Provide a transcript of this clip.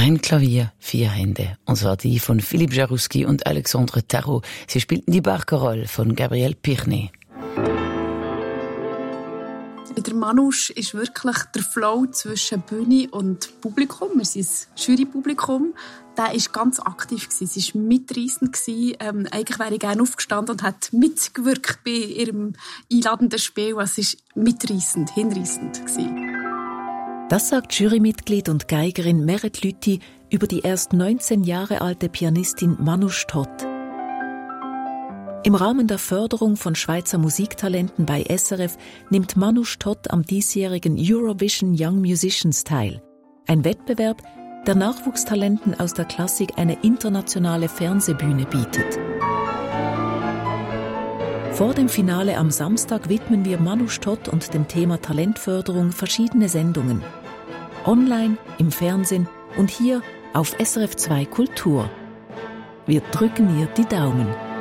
Ein Klavier, 4 Hände. Und zwar die von Philippe Jarouski und Alexandre Tarot. Sie spielten die Barcarolle von Gabriel Pirné. Der Manouche ist wirklich der Flow zwischen Bühne und Publikum. Wir sind ein Jurypublikum. Der war ganz aktiv. Sie war mitreissend. Eigentlich wäre ich gerne aufgestanden und hat mitgewirkt bei ihrem einladenden Spiel. Es war mitreissend, hinreissend. Das sagt Jurymitglied und Geigerin Meret Lüthi über die erst 19 Jahre alte Pianistin Manouche Todt. Im Rahmen der Förderung von Schweizer Musiktalenten bei SRF nimmt Manouche Todt am diesjährigen Eurovision Young Musicians teil. Ein Wettbewerb, der Nachwuchstalenten aus der Klassik eine internationale Fernsehbühne bietet. Vor dem Finale am Samstag widmen wir Manouche Todt und dem Thema Talentförderung verschiedene Sendungen. Online, im Fernsehen und hier auf SRF 2 Kultur. Wir drücken ihr die Daumen.